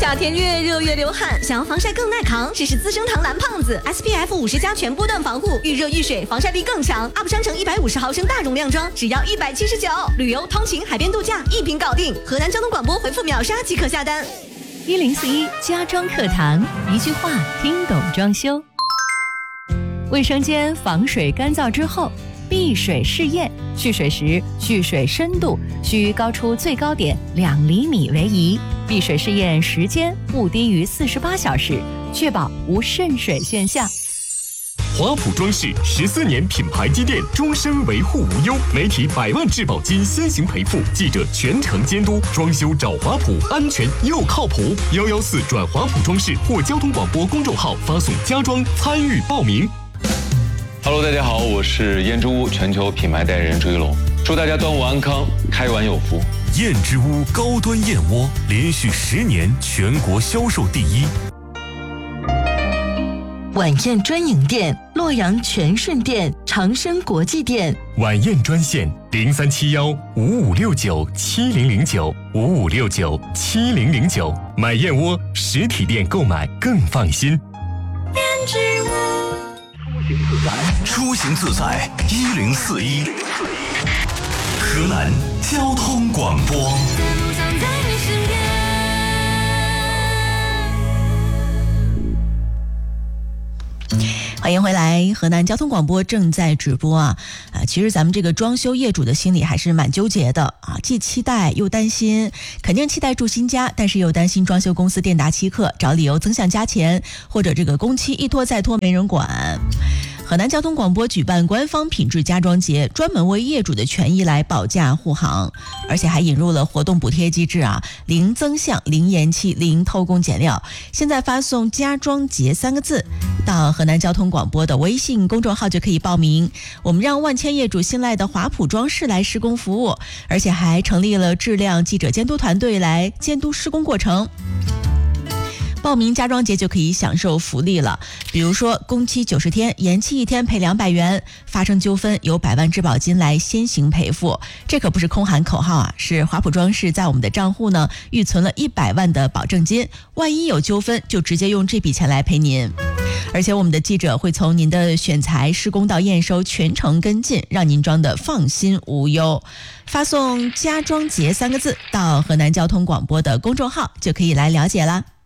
夏天越热越流汗，想要防晒更耐扛，试试资生堂蓝胖子 SPF 50+全波段防护，遇热遇水，防晒力更强。UP 商城150毫升大容量装，只要179，旅游、通勤、海边度假一瓶搞定。河南交通广播回复秒杀即可下单。 1041家装课堂，一句话听懂装修。卫生间防水干燥之后，避水试验，蓄水时蓄水深度需高出最高点2厘米为宜，避水试验时间不低于48小时，确保无渗水现象。 华普装饰14年品牌积淀，终身维护无忧，媒体100万质保金先行赔付，记者全程监督，装修找华普，安全又靠谱。114转华普装饰或交通广播公众号发送家装参与报名。 Hello， 大家好，我是燕之屋全球品牌代言人朱一龙，祝大家端午安康，开碗有福。 燕之屋高端燕窝连续10年全国销售第1。 晚宴专营店：洛阳全顺店、长生国际店。 晚宴专线03715569700955697009，买燕窝实体店购买更放心。 燕之屋。 出行自在1041，河南交通广播。 欢迎回来，河南交通广播正在直播啊！其实咱们这个装修业主的心里还是蛮纠结的啊，既期待又担心，肯定期待住新家，但是又担心装修公司店大欺客，找理由增项加钱，或者这个工期一拖再拖没人管。河南交通广播举办官方品质家装节，专门为业主的权益来保驾护航，而且还引入了活动补贴机制啊，零增项、零延期、零偷工减料。现在发送“家装节”3个字到河南交通广播的微信公众号就可以报名。我们让万千业主信赖的华普装饰来施工服务，而且还成立了质量记者监督团队来监督施工过程。报名家装节就可以享受福利了，比如说工期90天，延期1天赔200元，发生纠纷有100万质保金来先行赔付。这可不是空喊口号啊，是华普装饰在我们的账户呢预存了100万的保证金，万一有纠纷就直接用这笔钱来赔您。而且我们的记者会从您的选材、施工到验收全程跟进，让您装的放心无忧。发送“家装节”3个字到河南交通广播的公众号就可以来了解啦。